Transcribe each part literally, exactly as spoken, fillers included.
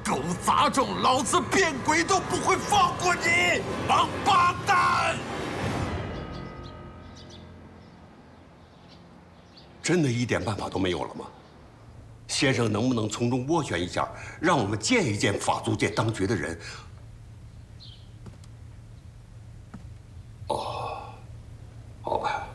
狗杂种，老子变鬼都不会放过你，王八蛋！ 真的一点办法都没有了吗？先生能不能从中斡旋一下，让我们见一见法租界当局的人？哦，好吧。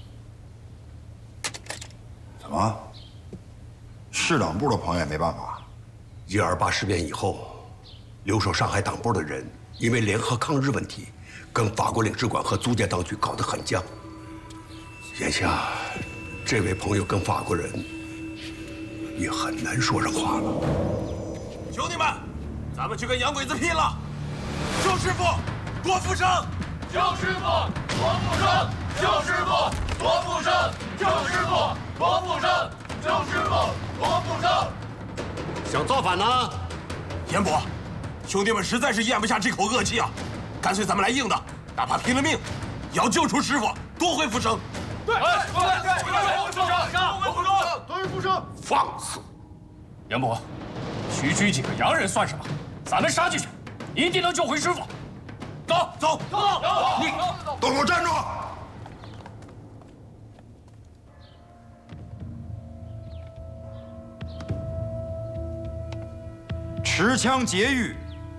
怎么？市党部的朋友也没办法？ 一二八事变以后，留守上海党部的人因为联合抗日问题，跟法国领事馆和租界当局搞得很僵。眼下，这位朋友跟法国人也很难说上话了。 兄弟们，咱们去跟洋鬼子拼了！救师傅，多福生！ 救师傅，多福生！救师傅，多福生！救师傅，多福生！救师傅，多福生！ 想造反呢？ 严伯，兄弟们实在是咽不下这口恶气啊！干脆咱们来硬的，哪怕拼了命，也要救出师傅，夺回福生。 对，对，对，夺回福生，夺回福生， 夺回福生！ 放肆！ 严伯，区区几个洋人算什么？咱们杀进去，一定能救回师傅。走，走，走，走！ 你都给我站住！持枪劫狱，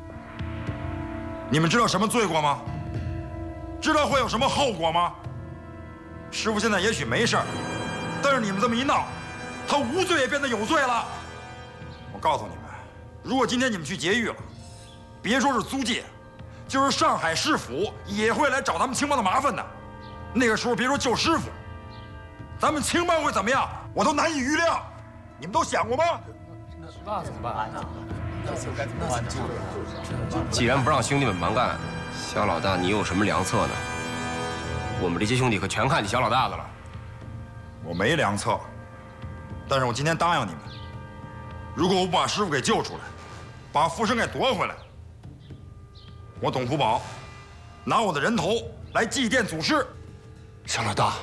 你们知道什么罪过吗？知道会有什么后果吗？师傅现在也许没事儿，但是你们这么一闹，他无罪也变得有罪了。我告诉你们，如果今天你们去劫狱了，别说是租界，就是上海市府也会来找咱们青帮的麻烦的。那个时候别说救师傅，咱们青帮会怎么样，我都难以预料。你们都想过吗？ 那怎么办呢？那该怎么办呢？ 既然不让兄弟们蛮干，小老大你有什么良策呢？我们这些兄弟可全看你小老大的了。 我没良策，但是我今天答应你们，如果我不把师傅给救出来，把福生给夺回来，我董福宝拿我的人头来祭奠祖师。 小老大，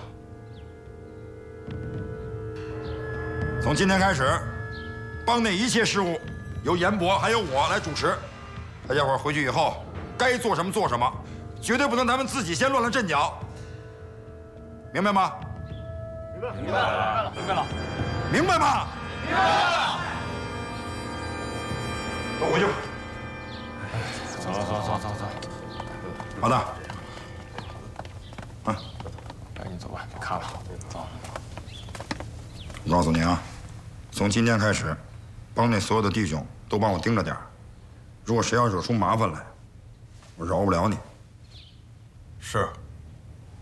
从今天开始，帮内一切事务由严伯还有我来主持。大家伙回去以后，该做什么做什么，绝对不能咱们自己先乱了阵脚，明白吗？ 明白了，明白了， 明白吗？ 明白了。 都回去吧。 走走走走走。 老大，啊， 赶紧走吧，别看了。走。 我告诉你啊，从今天开始，帮内所有的弟兄都帮我盯着点儿。如果谁要惹出麻烦来，我饶不了你。 是。